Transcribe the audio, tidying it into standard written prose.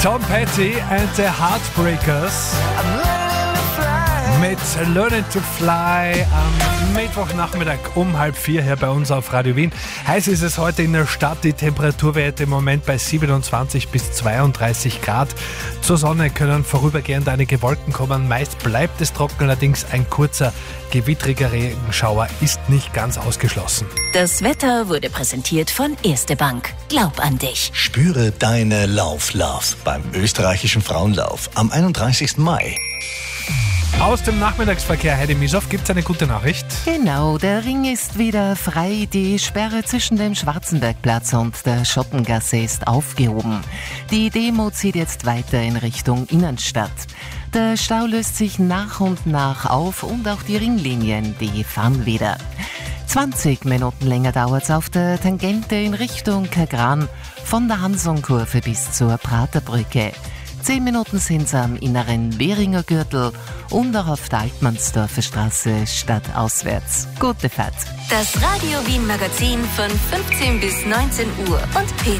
Tom Petty and the Heartbreakers mit Learning to Fly am Mittwochnachmittag um 3:30 hier bei uns auf Radio Wien. Heiß ist es heute in der Stadt, die Temperaturwerte im Moment bei 27 bis 32 Grad. Zur Sonne können vorübergehend einige Wolken kommen, meist bleibt es trocken, allerdings ein kurzer, gewittriger Regenschauer ist nicht ganz ausgeschlossen. Das Wetter wurde präsentiert von Erste Bank. Glaub an dich. Spüre deine Lauf-Love beim österreichischen Frauenlauf am 31. Mai. Aus dem Nachmittagsverkehr, Heidi Misow, gibt es eine gute Nachricht? Genau, der Ring ist wieder frei. Die Sperre zwischen dem Schwarzenbergplatz und der Schottengasse ist aufgehoben. Die Demo zieht jetzt weiter in Richtung Innenstadt. Der Stau löst sich nach und nach auf und auch die Ringlinien, die fahren wieder. 20 Minuten länger dauert es auf der Tangente in Richtung Kagran von der Hansonkurve bis zur Praterbrücke. 10 Minuten sind es am inneren Währinger Gürtel und auch auf der Altmannsdorfer Straße stadtauswärts. Gute Fahrt. Das Radio Wien Magazin von 15 bis 19 Uhr und Peter